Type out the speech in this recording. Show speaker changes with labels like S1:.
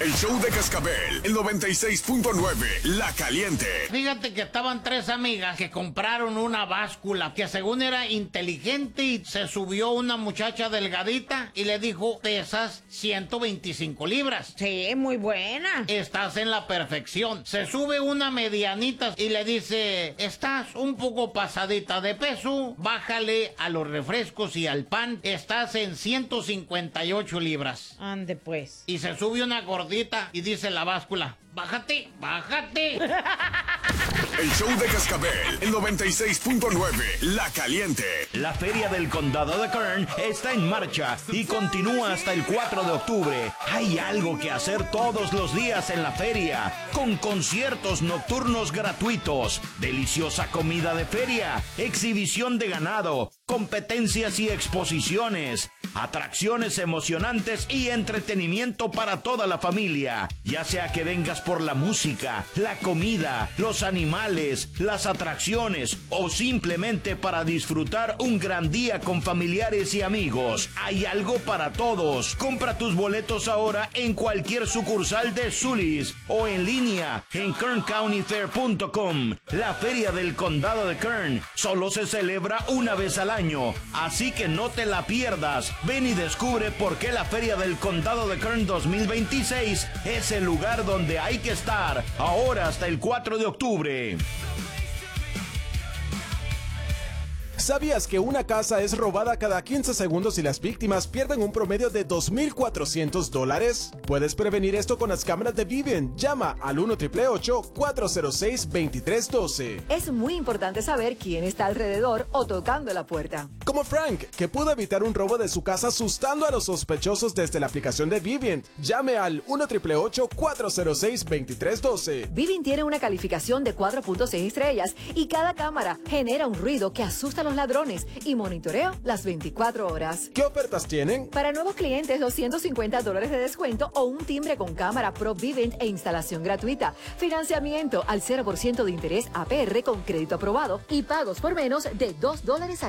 S1: El show de Cascabel, el 96.9, La Caliente.
S2: Fíjate que estaban tres amigas que compraron una báscula que según era inteligente y se subió una muchacha delgadita y le dijo, pesas 125 libras.
S3: Sí, muy buena.
S2: Estás en la perfección. Se sube una medianita y le dice, estás un poco pasadita de peso, bájale a los refrescos y al pan, estás en 158 libras.
S3: Ande pues.
S2: Y se sube una gordita y dice la báscula, bájate, bájate.
S1: El show de Cascabel, el 96.9, La Caliente.
S4: La Feria del Condado de Kern está en marcha y continúa hasta el 4 de octubre. Hay algo que hacer todos los días en la feria, con conciertos nocturnos gratuitos, deliciosa comida de feria, exhibición de ganado, competencias y exposiciones, atracciones emocionantes y entretenimiento para toda la familia. Ya sea que vengas por la música, la comida, los animales, las atracciones o simplemente para disfrutar un gran día con familiares y amigos, hay algo para todos. Compra tus boletos ahora en cualquier sucursal de Zulis o en línea en kerncountyfair.com. La Feria del Condado de Kern solo se celebra una vez al año, así que no te la pierdas. Ven y descubre por qué la Feria del Condado de Kern 2026 es el lugar donde hay que estar, ahora hasta el 4 de octubre.
S5: ¿Sabías que una casa es robada cada 15 segundos y las víctimas pierden un promedio de $2,400? Puedes prevenir esto con las cámaras de Vivint. Llama al 1-888-406-2312.
S6: Es muy importante saber quién está alrededor o tocando la puerta.
S5: Como Frank, que pudo evitar un robo de su casa asustando a los sospechosos desde la aplicación de Vivint. Llame al 1-888-406-2312.
S6: Vivint tiene una calificación de 4.6 estrellas y cada cámara genera un ruido que asusta a los ladrones y monitoreo las 24 horas.
S5: ¿Qué ofertas tienen?
S6: Para nuevos clientes, $250 de descuento o un timbre con cámara Pro Vivint e instalación gratuita. Financiamiento al 0% de interés APR con crédito aprobado y pagos por menos de $2 al